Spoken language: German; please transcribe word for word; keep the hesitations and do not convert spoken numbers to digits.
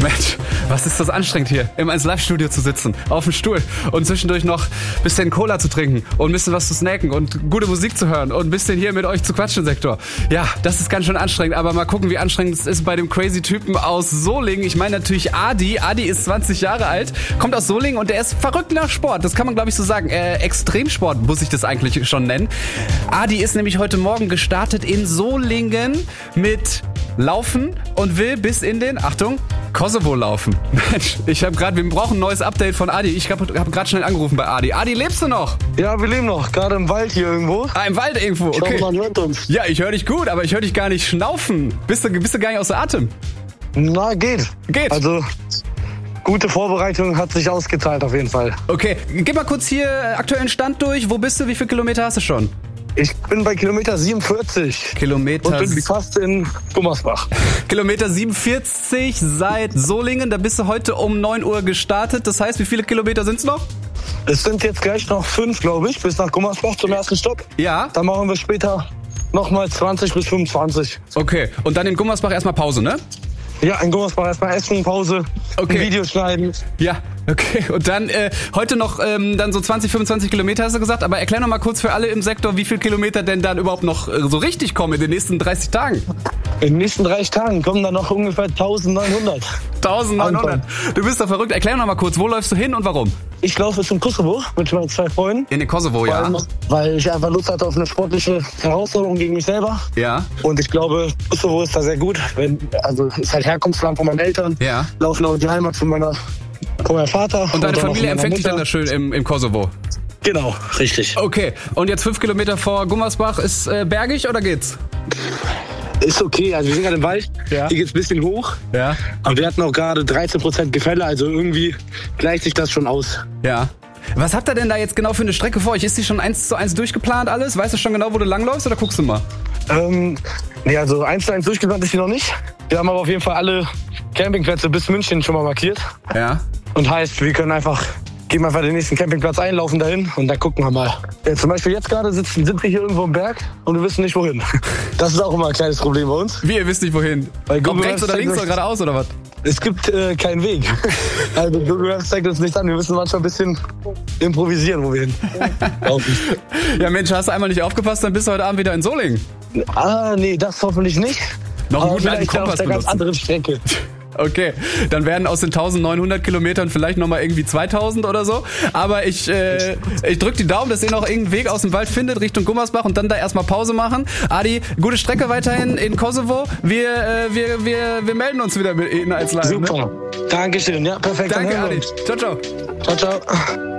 Mensch, was ist das anstrengend hier, im eins Live-Studio zu sitzen, auf dem Stuhl und zwischendurch noch ein bisschen Cola zu trinken und ein bisschen was zu snacken und gute Musik zu hören und ein bisschen hier mit euch zu quatschen, Sektor. Ja, das ist ganz schön anstrengend, aber mal gucken, wie anstrengend es ist bei dem Crazy-Typen aus Solingen. Ich meine natürlich Adi. Adi ist zwanzig Jahre alt, kommt aus Solingen und der ist verrückt nach Sport. Das kann man, glaube ich, so sagen. Äh, Extremsport muss ich das eigentlich schon nennen. Adi ist nämlich heute Morgen gestartet in Solingen mit Laufen und will bis in den, Achtung, Kosovo laufen. Mensch, ich habe gerade, wir brauchen ein neues Update von Adi. Ich habe hab gerade schnell angerufen bei Adi. Adi, lebst du noch? Ja, wir leben noch. Gerade im Wald hier irgendwo. Ah, im Wald irgendwo, okay. Ich hoffe, man hört uns. Ja, ich höre dich gut, aber ich höre dich gar nicht schnaufen. Bist du, bist du gar nicht außer Atem? Na, geht. Geht. Also, gute Vorbereitung hat sich ausgezahlt auf jeden Fall. Okay, gib mal kurz hier aktuellen Stand durch. Wo bist du? Wie viele Kilometer hast du schon? Ich bin bei Kilometer siebenundvierzig. Kilometer... Und bin fast in Gummersbach. Kilometer siebenundvierzig seit Solingen. Da bist du heute um neun Uhr gestartet. Das heißt, wie viele Kilometer sind's noch? Es sind jetzt gleich noch fünf, glaube ich, bis nach Gummersbach zum ersten Stopp. Ja. Dann machen wir später nochmal zwanzig bis fünfundzwanzig. Okay, und dann in Gummersbach erstmal Pause, ne? Ja, in Gummersbach erstmal essen, Pause, okay. Ein Video schneiden. Ja, okay. Und dann äh, heute noch ähm, dann so zwanzig, fünfundzwanzig Kilometer, hast du gesagt. Aber erklär noch mal kurz für alle im Sektor, wie viele Kilometer denn dann überhaupt noch äh, so richtig kommen in den nächsten dreißig Tagen. In den nächsten dreißig Tagen kommen dann noch ungefähr eintausendneunhundert. eintausendneunhundert. Du bist doch verrückt. Erklär noch mal kurz, wo läufst du hin und warum? Ich laufe zum Kosovo mit meinen zwei Freunden. In den Kosovo, ja. Weil, weil ich einfach Lust hatte auf eine sportliche Herausforderung gegen mich selber. Ja. Und ich glaube, Kosovo ist da sehr gut. Wenn, also ist halt Herkunftsland von meinen Eltern. Ja. Laufen auch in die Heimat von meiner, von meinem Vater. Und deine Familie empfängt dich dann da schön im, im Kosovo? Genau, richtig. Okay. Und jetzt fünf Kilometer vor Gummersbach. Ist äh, bergig oder geht's? Ist okay, also wir sind gerade im Wald, ja. Hier geht's ein bisschen hoch, ja. Aber wir hatten auch gerade dreizehn Prozent Gefälle, also irgendwie gleicht sich das schon aus. Ja. Was habt ihr denn da jetzt genau für eine Strecke vor euch? Ist die schon eins zu eins durchgeplant alles? Weißt du schon genau, wo du langläufst oder guckst du mal? Ähm, nee, also eins zu eins durchgeplant ist die noch nicht. Wir haben aber auf jeden Fall alle Campingplätze bis München schon mal markiert. Ja. Und heißt, wir können einfach... Gehen wir einfach den nächsten Campingplatz ein, laufen dahin und dann gucken wir mal. Ja, zum Beispiel jetzt gerade sitzen, sind wir hier irgendwo im Berg und wir wissen nicht wohin. Das ist auch immer ein kleines Problem bei uns. Wie, ihr wisst nicht wohin? Weil Kommt rechts oder links oder geradeaus oder was? Es gibt äh, keinen Weg. Also Google Maps zeigt uns nichts an. Wir müssen manchmal ein bisschen improvisieren, wo wir hin laufen. Ja Mensch, hast du einmal nicht aufgepasst, dann bist du heute Abend wieder in Solingen. Ah, nee, das hoffentlich nicht. Noch einen guten alten vielleicht Kompass auf der ganz benutzen. anderen Strecke. Okay, dann werden aus den eintausendneunhundert Kilometern vielleicht nochmal irgendwie zweitausend oder so. Aber ich, äh, ich drück die Daumen, dass ihr noch irgendeinen Weg aus dem Wald findet Richtung Gummersbach und dann da erstmal Pause machen. Adi, gute Strecke weiterhin in Kosovo. Wir, äh, wir, wir, wir melden uns wieder mit Ihnen als Live. Super. Ne? Dankeschön. Ja, perfekt. Danke, Adi. Ciao, ciao. Ciao, ciao.